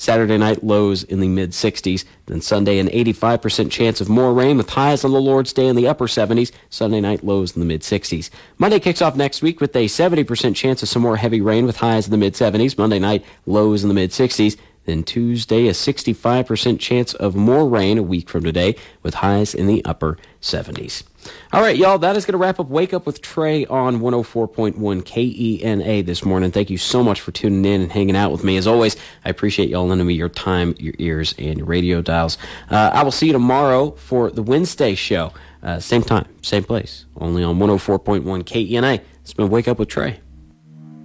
Saturday night, lows in the mid-60s. Then Sunday, an 85% chance of more rain with highs on the Lord's Day in the upper 70s. Sunday night, lows in the mid-60s. Monday kicks off next week with a 70% chance of some more heavy rain with highs in the mid-70s. Monday night, lows in the mid-60s. Then Tuesday, a 65% chance of more rain a week from today with highs in the upper 70s. All right, y'all, that is going to wrap up Wake Up with Trey on 104.1 KENA this morning. Thank you so much for tuning in and hanging out with me. As always, I appreciate y'all lending me your time, your ears, and your radio dials. I will see you tomorrow for the Wednesday show. Same time, same place, only on 104.1 KENA. It's been Wake Up with Trey.